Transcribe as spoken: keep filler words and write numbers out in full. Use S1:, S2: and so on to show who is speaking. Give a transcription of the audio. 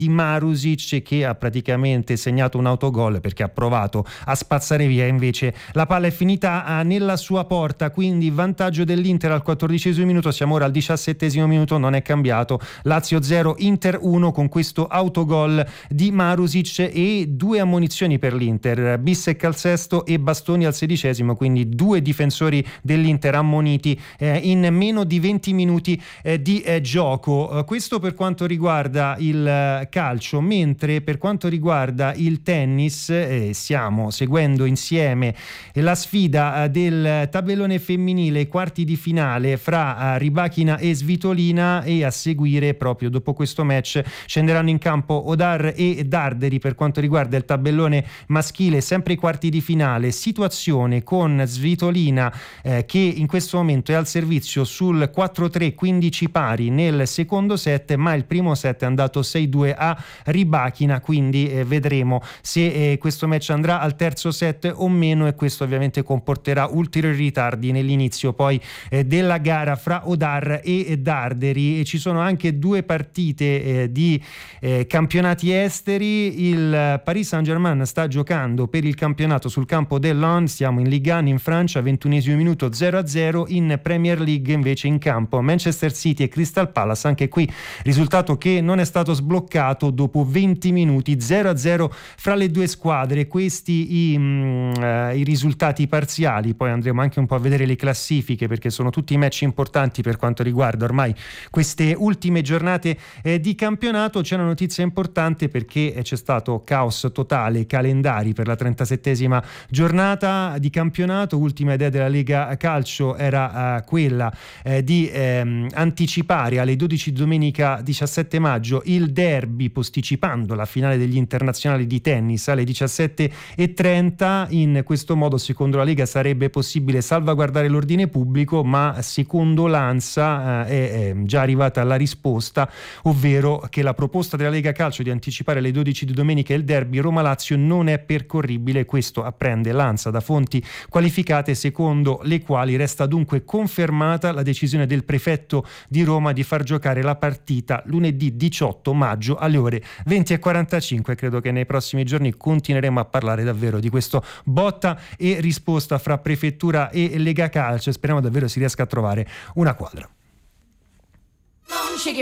S1: di Marusic, che ha praticamente segnato un autogol perché ha provato a spazzare via, invece la palla è finita nella sua porta, quindi vantaggio dell'Inter al quattordicesimo minuto. Siamo ora al diciassettesimo minuto, non è cambiato, Lazio zero Inter uno con questo autogol di Marusic e due ammonizioni per l'Inter, Bissek al sesto e Bastoni al sedicesimo, quindi due difensori dell'Inter ammoniti eh, in meno di venti minuti eh, di eh, gioco. Eh, questo per quanto riguarda il eh, calcio, mentre per quanto riguarda il tennis eh, stiamo seguendo insieme la sfida eh, del tabellone femminile, quarti di finale fra eh, Rybakina e Svitolina, e a seguire proprio dopo questo match scenderanno in campo Odar e Darderi. Per quanto riguarda il tabellone maschile, sempre i quarti di finale, situazione con Svitolina eh, che in questo momento è al servizio sul quattro tre, quindici pari nel secondo set, ma il primo set è andato sei due a Rybakina, quindi eh, vedremo se eh, questo match andrà al terzo set o meno, e questo ovviamente comporterà ulteriori ritardi nell'inizio poi eh, della gara fra Odar e Darderi. E ci sono anche due partite eh, di eh, campionati esteri. Il Paris Saint-Germain sta giocando per il campionato sul campo del Lens, siamo in Ligue uno in Francia, ventunesimo minuto zero a zero. In Premier League invece in campo Manchester City e Crystal Palace, anche qui risultato che non è stato sbloccato dopo venti minuti, zero a zero fra le due squadre. Questi i, mm, uh, i risultati parziali, poi andremo anche un po' a vedere le classifiche perché sono tutti match importanti per quanto riguarda ormai queste ultime giornate eh, di campionato. C'è una notizia importante perché eh, c'è stato caos totale calendari per la trentasettesima giornata di campionato. Ultima idea della Lega Calcio era uh, quella eh, di ehm, anticipare alle dodici domenica diciassette maggio il derby, posticipando la finale degli internazionali di tennis alle diciassette e trenta. In questo modo, secondo la Lega, sarebbe possibile salvaguardare l'ordine pubblico, ma secondo l'ANSA eh, è già arrivata la risposta, ovvero che la proposta della Lega Calcio di anticipare alle dodici di domenica il derby Roma-Lazio non è percorribile. Questo apprende l'ANSA da fonti qualificate, secondo le quali resta dunque confermata la decisione del prefetto di Roma di far giocare la partita lunedì diciotto maggio alle ore venti e quarantacinque. Credo che nei prossimi giorni continueremo a parlare davvero di questo botta e risposta fra prefettura e Lega Calcio, e speriamo davvero si riesca a trovare una quadra.